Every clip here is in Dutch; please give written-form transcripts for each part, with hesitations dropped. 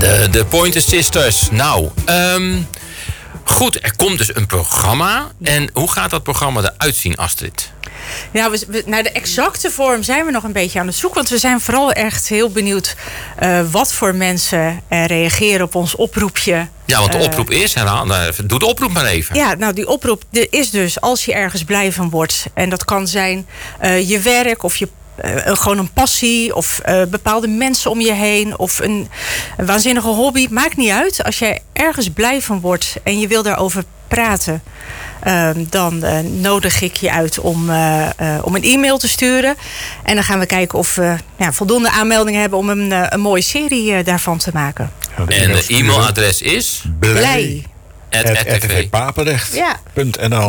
de Pointer Sisters. Nou, goed, er komt dus een programma. En hoe gaat dat programma eruit zien, Astrid? Ja, naar de exacte vorm zijn we nog een beetje aan het zoeken. Want we zijn vooral echt heel benieuwd wat voor mensen reageren op ons oproepje. Ja, want de oproep is, doe de oproep maar even. Ja, nou die oproep is dus als je ergens blij van wordt. En dat kan zijn je werk of gewoon een passie of bepaalde mensen om je heen of een waanzinnige hobby. Maakt niet uit. Als je ergens blij van wordt en je wil daarover praten, dan nodig ik je uit om een e-mail te sturen. En dan gaan we kijken of we voldoende aanmeldingen hebben om een mooie serie daarvan te maken. En het e-mailadres is? blij@rtvpapendrecht.nl.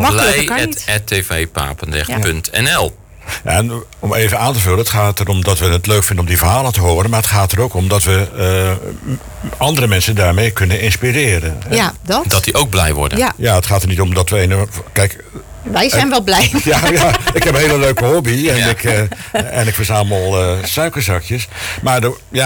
blij@rtvpapendrecht.nl. Ja, en om even aan te vullen, het gaat erom dat we het leuk vinden om die verhalen te horen. Maar het gaat er ook om dat we andere mensen daarmee kunnen inspireren. Ja, dat die ook blij worden. Ja, het gaat er niet om dat we... Kijk, wij zijn wel blij. Ja, ik heb een hele leuke hobby en ik verzamel suikerzakjes. Maar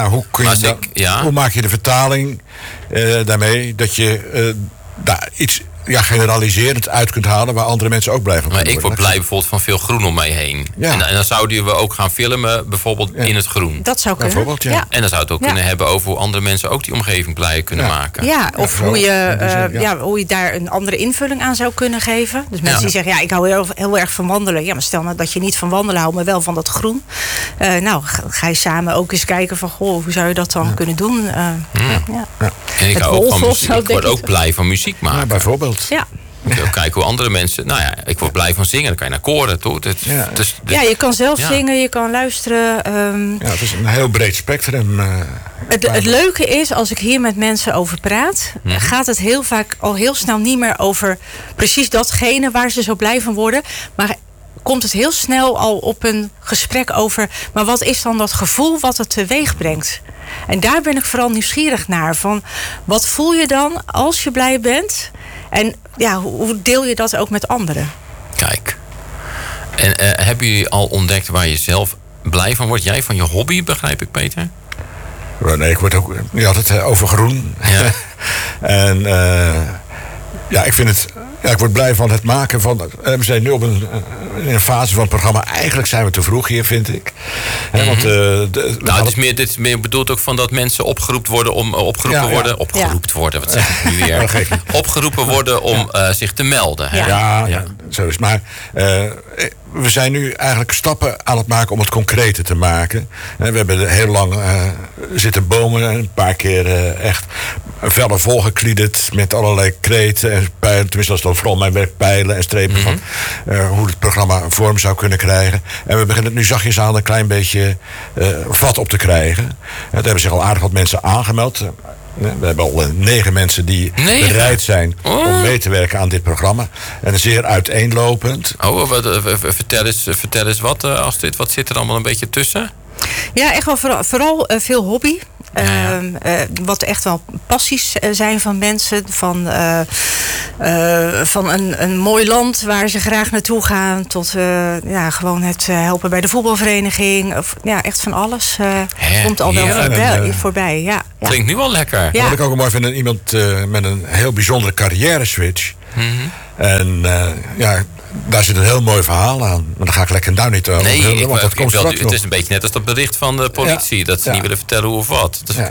hoe maak je de vertaling daarmee dat je daar iets generaliserend uit kunt halen waar andere mensen ook blij van worden. Maar ik word blij bijvoorbeeld van veel groen om mij heen. Ja. En dan zouden we ook gaan filmen bijvoorbeeld in het groen. Dat zou kunnen. Ja. En dan zou het ook kunnen hebben over hoe andere mensen ook die omgeving blij kunnen maken. Ja, of hoe je daar een andere invulling aan zou kunnen geven. Dus mensen die zeggen, ik hou heel erg van wandelen. Ja, maar stel nou dat je niet van wandelen houdt, maar wel van dat groen. Ga je samen ook eens kijken van, hoe zou je dat dan kunnen doen? En ik hou ook van muziek. Ik word ook blij van muziek maken. Ja, bijvoorbeeld. Ja. Moet je ook kijken hoe andere mensen... ik word blij van zingen. Dan kan je naar koren. Je kan zelf zingen, je kan luisteren. Het is een heel breed spectrum. Het leuke is, als ik hier met mensen over praat, gaat het heel vaak al heel snel niet meer over precies datgene waar ze zo blij van worden. Maar komt het heel snel al op een gesprek over, maar wat is dan dat gevoel wat het teweeg brengt? En daar ben ik vooral nieuwsgierig naar. Van, wat voel je dan als je blij bent? En hoe deel je dat ook met anderen? Kijk. En hebben jullie al ontdekt waar je zelf blij van wordt? Jij van je hobby, begrijp ik, Peter? Nee, ik word ook... Je had het over groen. Ja. En ik vind het... Ja, ik word blij van het maken van... we zijn nu in een fase van het programma. Eigenlijk zijn we te vroeg hier, vind ik. Want, dit is meer bedoeld ook van dat mensen opgeroepen worden om... worden, wat zeg ik nu weer? Opgeroepen worden om zich te melden. Hè? Ja, zo is het. Maar we zijn nu eigenlijk stappen aan het maken om het concreter te maken. We hebben heel lang zitten bomen. Een paar keer echt vellen volgekliederd met allerlei kreten en pijlen. Tenminste, dat is dan vooral mijn werk, pijlen en strepen van hoe het programma vorm zou kunnen krijgen. En we beginnen nu zachtjes aan een klein beetje vat op te krijgen. Er hebben zich al aardig wat mensen aangemeld. We hebben al 9 mensen die bereid zijn om mee te werken aan dit programma. En zeer uiteenlopend. Vertel eens wat, Astrid. Wat zit er allemaal een beetje tussen? Ja, echt wel vooral veel hobby. Wat echt wel passies zijn van mensen. Van een mooi land waar ze graag naartoe gaan. Tot gewoon het helpen bij de voetbalvereniging. Echt van alles komt al wel voorbij. Ja. Klinkt nu wel lekker. Ja. Wat ik ook mooi vind, iemand met een heel bijzondere carrière switch. En daar zit een heel mooi verhaal aan. Maar daar ga ik lekker nou niet over. Nee, het is een beetje net als dat bericht van de politie. Dat ze niet willen vertellen hoe of wat. Dus,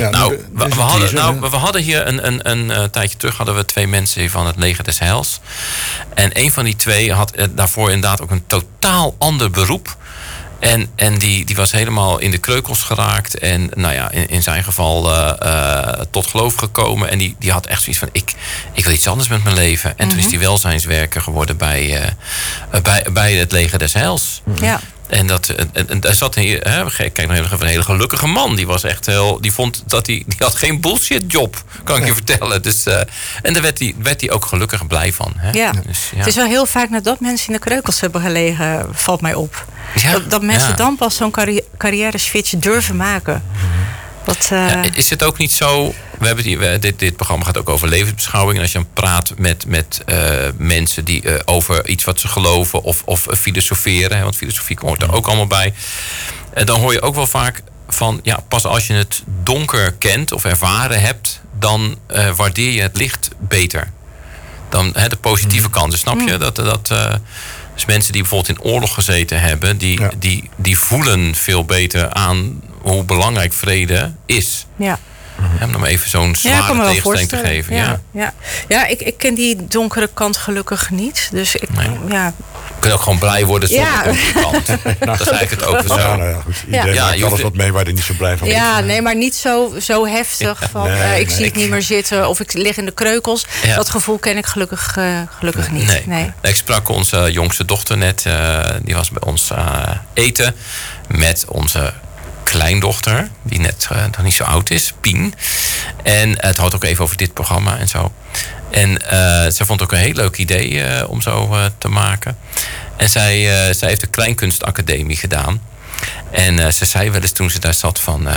we hadden hier een tijdje terug hadden we 2 mensen van het Leger des Heils. En een van die 2 had daarvoor inderdaad ook een totaal ander beroep. En die was helemaal in de kreukels geraakt. En in zijn geval tot geloof gekomen. En die had echt zoiets van, ik wil iets anders met mijn leven. En toen is hij welzijnswerker geworden bij het Leger des Heils. Ja. En daar zat een hele gelukkige man. Die was echt die vond dat die had geen bullshit job, kan ik je vertellen. Dus, en daar werd hij ook gelukkig blij van. Hè? Ja. Dus, het is wel heel vaak nadat mensen in de kreukels hebben gelegen, valt mij op. Ja. Dat mensen dan pas zo'n carrière switch durven maken. Is het ook niet zo... Dit programma gaat ook over levensbeschouwing. En als je dan praat met mensen die over iets wat ze geloven of filosoferen... want filosofie hoort er ook allemaal bij... dan hoor je ook wel vaak van pas als je het donker kent of ervaren hebt, dan waardeer je het licht beter. Dan de positieve kanten, snap je? Dus mensen die bijvoorbeeld in oorlog gezeten hebben, die voelen veel beter aan hoe belangrijk vrede is. Ja. Om dan even zo'n zware tegenstelling te geven. Ja, ik ken die donkere kant gelukkig niet. Dus ik Je kunt ook gewoon blij worden zonder donkere kant. Dat is eigenlijk het ook zo. Iedereen maakt alles wat mee waar hij niet zo blij van wordt. Ja, nee, maar niet zo heftig. Ik zie het niet meer zitten of ik lig in de kreukels. Ja. Dat gevoel ken ik gelukkig niet. Nee. Ik sprak onze jongste dochter net. Die was bij ons eten met onze kleindochter, die net nog niet zo oud is, Pien. En het had ook even over dit programma en zo. En zij vond het ook een heel leuk idee om zo te maken. En zij heeft de Kleinkunstacademie gedaan. En ze zei wel eens toen ze daar zat van...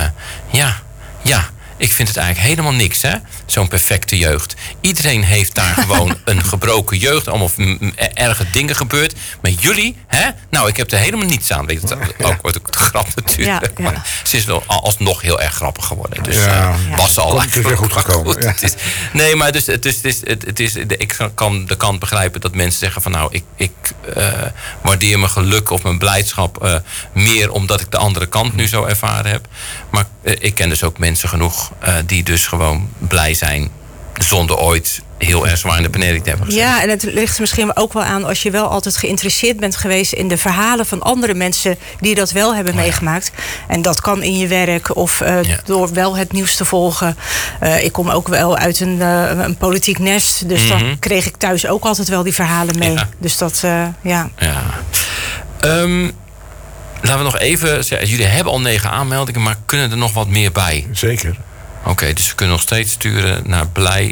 ik vind het eigenlijk helemaal niks, hè? Zo'n perfecte jeugd. Iedereen heeft daar gewoon een gebroken jeugd. Allemaal erge dingen gebeurd. Maar jullie, hè? Nou, ik heb er helemaal niets aan. Weet je, ook wordt ook de grap natuurlijk. Ja. Maar ze is wel alsnog heel erg grappig geworden. Dus was ze al eigenlijk weer goed gekomen. Goed. Ja. Nee, maar dus ik kan de kant begrijpen dat mensen zeggen van... nou, ik waardeer mijn geluk of mijn blijdschap meer... omdat ik de andere kant nu zo ervaren heb. Maar ik ken dus ook mensen genoeg... die dus gewoon blij zijn zonder ooit heel erg zwaar in de beneden te hebben gezeten. Ja, en het ligt misschien ook wel aan als je wel altijd geïnteresseerd bent geweest in de verhalen van andere mensen die dat wel hebben meegemaakt. En dat kan in je werk of door wel het nieuws te volgen. Ik kom ook wel uit een politiek nest, dus dan kreeg ik thuis ook altijd wel die verhalen mee. Ja. Dus dat, laten we nog even zeggen, jullie hebben al 9 aanmeldingen, maar kunnen er nog wat meer bij? Zeker. Oké, dus we kunnen nog steeds sturen naar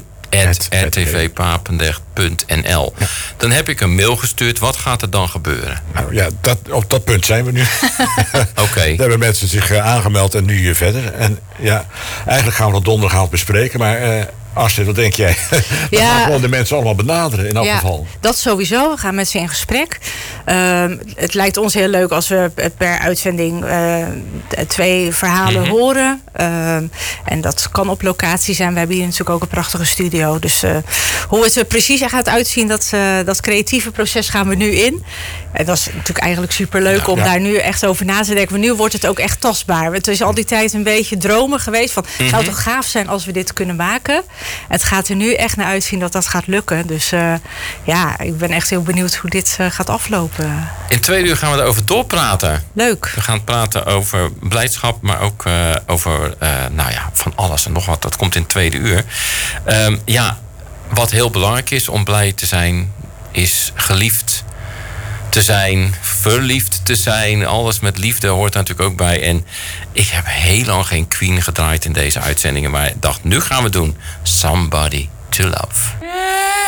blij@rtvpapendrecht.nl. Ja. Dan heb ik een mail gestuurd. Wat gaat er dan gebeuren? Nou ja, op dat punt zijn we nu. Oké. Daar hebben mensen zich aangemeld en nu verder. En ja, eigenlijk gaan we dat donderdagavond bespreken, maar... Astrid, wat denk jij? We gaan gewoon de mensen allemaal benaderen in elk geval. Dat sowieso. We gaan met ze in gesprek. Het lijkt ons heel leuk als we per uitzending 2 verhalen horen. En dat kan op locatie zijn. We hebben hier natuurlijk ook een prachtige studio. Dus hoe het er precies gaat uitzien, dat creatieve proces gaan we nu in. En dat is natuurlijk eigenlijk superleuk om daar nu echt over na te denken. Maar nu wordt het ook echt tastbaar. Het is al die tijd een beetje dromen geweest. Van, zou het toch gaaf zijn als we dit kunnen maken? Het gaat er nu echt naar uitzien dat gaat lukken. Dus ik ben echt heel benieuwd hoe dit gaat aflopen. In 2 uur gaan we erover doorpraten. Leuk. We gaan praten over blijdschap, maar ook over van alles en nog wat. Dat komt in 2e uur. Wat heel belangrijk is om blij te zijn, is geliefd te zijn, verliefd te zijn. Alles met liefde hoort er natuurlijk ook bij. En ik heb heel lang geen Queen gedraaid in deze uitzendingen. Maar ik dacht, nu gaan we doen Somebody to Love.